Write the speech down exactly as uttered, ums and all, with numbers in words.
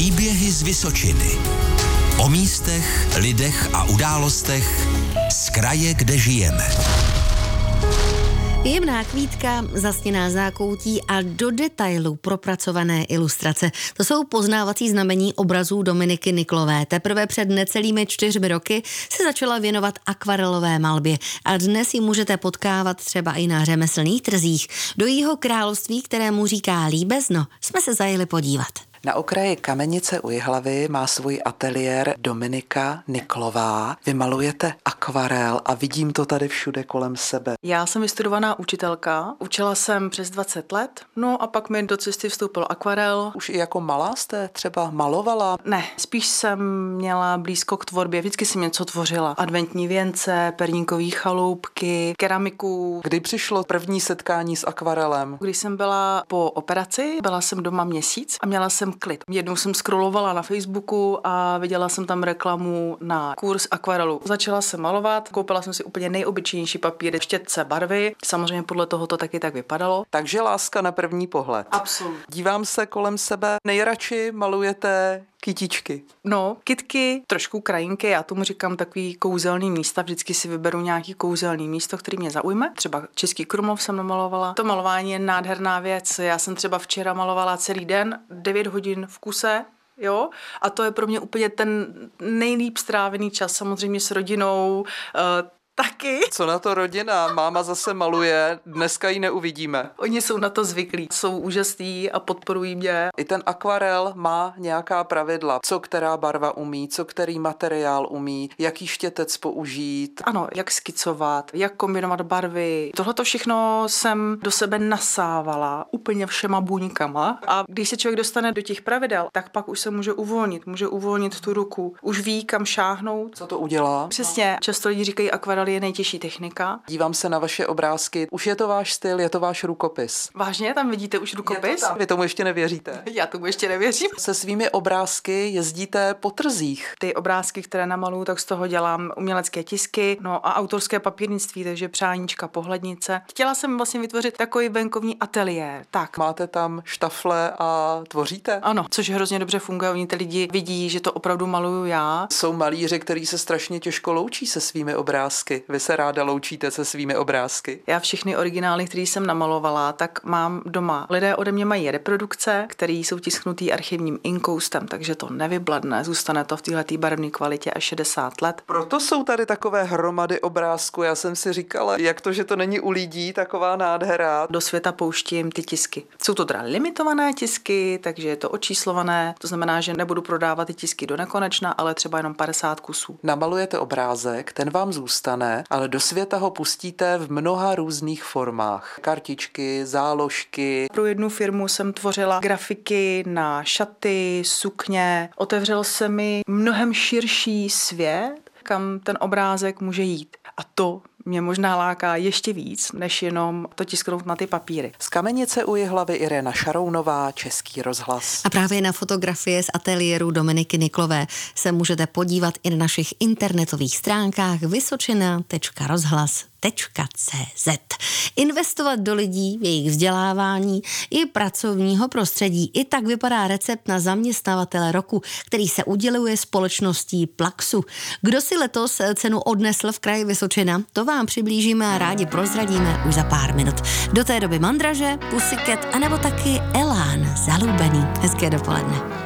Příběhy z Vysočiny. O místech, lidech a událostech z kraje, kde žijeme. Jemná kvítka, zasněná zákoutí a do detailu propracované ilustrace. To jsou poznávací znamení obrazů Dominiky Niklové. Teprve před necelými čtyřmi roky se začala věnovat akvarelové malbě a dnes ji můžete potkávat třeba i na řemeslných trzích. Do jejího království, kterému říká Líbezno, jsme se zajeli podívat. Na okraji Kamenice u Jihlavy má svůj ateliér Dominika Niklová. Vy malujete akvarel a vidím to tady všude kolem sebe. Já jsem vystudovaná učitelka, učila jsem přes dvacet let, no a pak mi do cesty vstoupil akvarel. Už i jako malá jste třeba malovala? Ne, spíš jsem měla blízko k tvorbě, vždycky jsem něco tvořila. Adventní věnce, perníkové chaloupky, keramiku. Kdy přišlo první setkání s akvarelem? Když jsem byla po operaci, byla jsem doma měsíc a měla jsem klid. Jednou jsem scrollovala na Facebooku a viděla jsem tam reklamu na kurz akvarelu. Začala jsem malovat, koupila jsem si úplně nejobyčejnější papíry, štětce, barvy. Samozřejmě podle toho to taky tak vypadalo. Takže láska na první pohled. Absolutně. Dívám se kolem sebe, nejradši malujete kytičky. No, kytky, trošku krajinky, já tomu říkám takový kouzelný místa, vždycky si vyberu nějaký kouzelný místo, který mě zaujme. Třeba Český Krumlov jsem namalovala. To malování je nádherná věc. Já jsem třeba včera malovala celý den, devět hodin v kuse, jo, a to je pro mě úplně ten nejlíp strávený čas, samozřejmě s rodinou, uh, taky. Co na to rodina? Máma zase maluje, dneska ji neuvidíme. Oni jsou na to zvyklí, jsou úžasní a podporují mě. I ten akvarel má nějaká pravidla, co která barva umí, co který materiál umí, jaký štětec použít. Ano, jak skicovat, jak kombinovat barvy. Tohle to všechno jsem do sebe nasávala úplně všema buňkama a když se člověk dostane do těch pravidel, tak pak už se může uvolnit, může uvolnit tu ruku, už ví, kam šáhnout. Co to udělá? Přesně, často lidi říkají, akvarel je nejtěžší technika. Dívám se na vaše obrázky. Už je to váš styl, je to váš rukopis. Vážně, tam vidíte už rukopis? Vy tomu ještě nevěříte? Já tomu ještě nevěřím. Se svými obrázky jezdíte po trzích. Ty obrázky, které namaluju, tak z toho dělám umělecké tisky, no a autorské papírnictví, takže přáníčka, pohlednice. Chtěla jsem vlastně vytvořit takový venkovní ateliér. Tak. Máte tam štafle a tvoříte? Ano, což hrozně dobře funguje. Oni ty lidi vidí, že to opravdu maluju já. Jsou malíři, kteří se strašně těžko loučí se svými obrázky. Vy se ráda loučíte se svými obrázky. Já všechny originály, které jsem namalovala, tak mám doma. Lidé ode mě mají reprodukce, které jsou tisknutý archivním inkoustem, takže to nevybladne, zůstane to v téhletý barevné kvalitě až šedesát let. Proto jsou tady takové hromady obrázků. Já jsem si říkala, jak to, že to není u lidí, taková nádhera. Do světa pouštím ty tisky. Jsou to teda limitované tisky, takže je to očíslované. To znamená, že nebudu prodávat ty tisky do nekonečna, ale třeba jenom padesát kusů. Namalujete obrázek, ten vám zůstane, ale do světa ho pustíte v mnoha různých formách. Kartičky, záložky. Pro jednu firmu jsem tvořila grafiky na šaty, sukně. Otevřel se mi mnohem širší svět, kam ten obrázek může jít. A to mě možná láká ještě víc, než jenom to tisknout na ty papíry. Z Kamenice u Jihlavy Irena Šarounová, Český rozhlas. A právě na fotografie z ateliéru Dominiky Niklové se můžete podívat i na našich internetových stránkách vysočina tečka rozhlas tečka cé zet. Investovat do lidí, jejich vzdělávání i pracovního prostředí. I tak vypadá recept na zaměstnavatele roku, který se uděluje společností Plaxu. Kdo si letos cenu odnesl v kraji Vysočina, to vám přiblížíme a rádi prozradíme už za pár minut. Do té doby Mandraže, Pussycat anebo taky Elán, Zalúbený. Hezké dopoledne.